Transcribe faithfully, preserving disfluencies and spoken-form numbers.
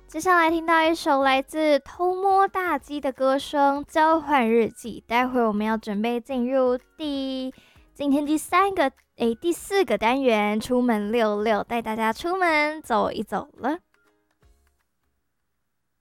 接下来听到一首来自偷摸大鸡的歌声《交换日记》，待会我们要准备进入第今天第三个诶第四个单元，出门溜溜，带大家出门走一走了。